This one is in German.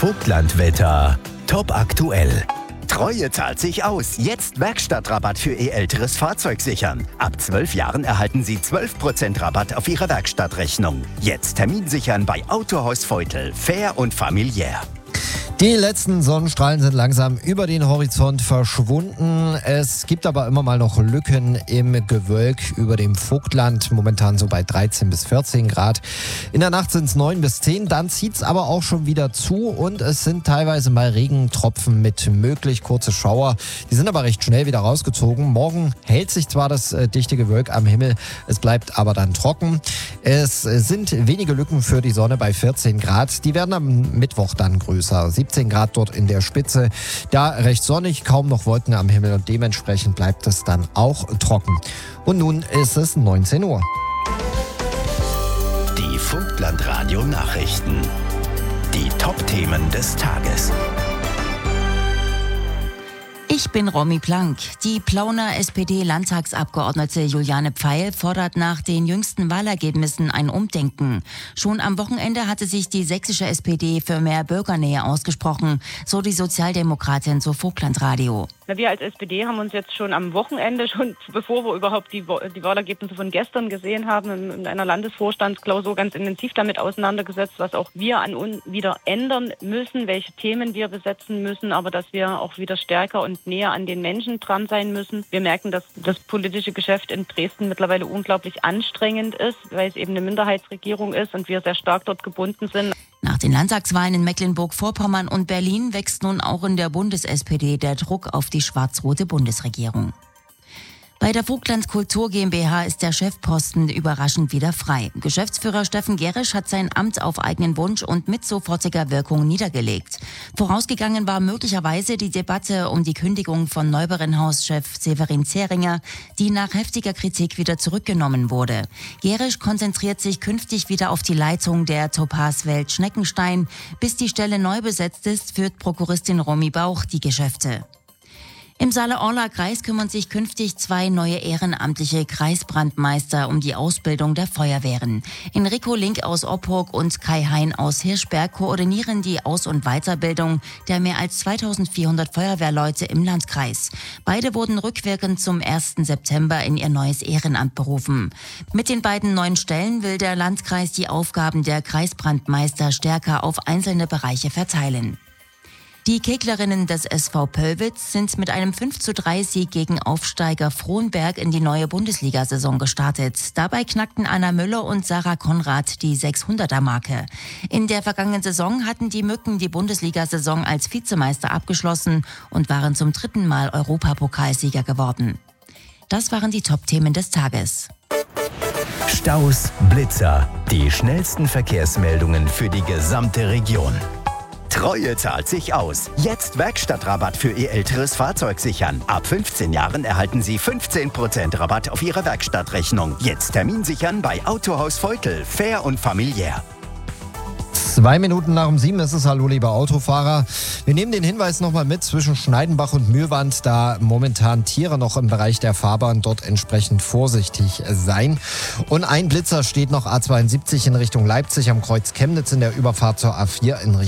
Vogtlandwetter. Top aktuell. Treue zahlt sich aus. Jetzt Werkstattrabatt für Ihr älteres Fahrzeug sichern. Ab 12 Jahren erhalten Sie 12% Rabatt auf Ihre Werkstattrechnung. Jetzt Termin sichern bei Autohaus Veutel. Fair und familiär. Die letzten Sonnenstrahlen sind langsam über den Horizont verschwunden. Es gibt aber immer mal noch Lücken im Gewölk über dem Vogtland. Momentan so bei 13 bis 14 Grad. In der Nacht sind es 9 bis 10. Dann zieht es aber auch schon wieder zu und es sind teilweise mal Regentropfen mit möglich kurze Schauer. Die sind aber recht schnell wieder rausgezogen. Morgen hält sich zwar das dichte Gewölk am Himmel, es bleibt aber dann trocken. Es sind wenige Lücken für die Sonne bei 14 Grad. Die werden am Mittwoch dann größer. 17 Grad dort in der Spitze. Da recht sonnig, kaum noch Wolken am Himmel und dementsprechend bleibt es dann auch trocken. Und nun ist es 19 Uhr. Die Vogtland-Radio-Nachrichten. Die Top-Themen des Tages. Ich bin Romy Plank. Die Plauner SPD-Landtagsabgeordnete Juliane Pfeil fordert nach den jüngsten Wahlergebnissen ein Umdenken. Schon am Wochenende hatte sich die sächsische SPD für mehr Bürgernähe ausgesprochen, so die Sozialdemokratin zur Vogtlandradio. Wir als SPD haben uns jetzt schon am Wochenende, schon bevor wir überhaupt die Wahlergebnisse von gestern gesehen haben, in einer Landesvorstandsklausur ganz intensiv damit auseinandergesetzt, was auch wir an uns wieder ändern müssen, welche Themen wir besetzen müssen, aber dass wir auch wieder stärker und näher an den Menschen dran sein müssen. Wir merken, dass das politische Geschäft in Dresden mittlerweile unglaublich anstrengend ist, weil es eben eine Minderheitsregierung ist und wir sehr stark dort gebunden sind. Nach den Landtagswahlen in Mecklenburg-Vorpommern und Berlin wächst nun auch in der Bundes-SPD der Druck auf die schwarz-rote Bundesregierung. Bei der Vogtland Kultur GmbH ist der Chefposten überraschend wieder frei. Geschäftsführer Steffen Gerisch hat sein Amt auf eigenen Wunsch und mit sofortiger Wirkung niedergelegt. Vorausgegangen war möglicherweise die Debatte um die Kündigung von Neuberinhaus-Chef Severin Zehringer, die nach heftiger Kritik wieder zurückgenommen wurde. Gerisch konzentriert sich künftig wieder auf die Leitung der Topaz-Welt Schneckenstein. Bis die Stelle neu besetzt ist, führt Prokuristin Romy Bauch die Geschäfte. Im Saale-Orla-Kreis kümmern sich künftig 2 neue ehrenamtliche Kreisbrandmeister um die Ausbildung der Feuerwehren. Enrico Link aus Oppurg und Kai Hein aus Hirschberg koordinieren die Aus- und Weiterbildung der mehr als 2400 Feuerwehrleute im Landkreis. Beide wurden rückwirkend zum 1. September in ihr neues Ehrenamt berufen. Mit den beiden neuen Stellen will der Landkreis die Aufgaben der Kreisbrandmeister stärker auf einzelne Bereiche verteilen. Die Keglerinnen des SV Pöllwitz sind mit einem 5:3 gegen Aufsteiger Frohnberg in die neue Bundesliga-Saison gestartet. Dabei knackten Anna Müller und Sarah Konrad die 600er-Marke. In der vergangenen Saison hatten die Mücken die Bundesliga-Saison als Vizemeister abgeschlossen und waren zum 3. Mal Europapokalsieger geworden. Das waren die Top-Themen des Tages. Staus, Blitzer. Die schnellsten Verkehrsmeldungen für die gesamte Region. Treue zahlt sich aus. Jetzt Werkstattrabatt für Ihr älteres Fahrzeug sichern. Ab 15 Jahren erhalten Sie 15% Rabatt auf Ihre Werkstattrechnung. Jetzt Termin sichern bei Autohaus Veutel. Fair und familiär. 2 Minuten nach 7 ist es. Hallo, lieber Autofahrer. Wir nehmen den Hinweis nochmal mit zwischen Schneidenbach und Mühlwand, da momentan Tiere noch im Bereich der Fahrbahn, dort entsprechend vorsichtig sein. Und ein Blitzer steht noch A72 in Richtung Leipzig am Kreuz Chemnitz in der Überfahrt zur A4 in Richtung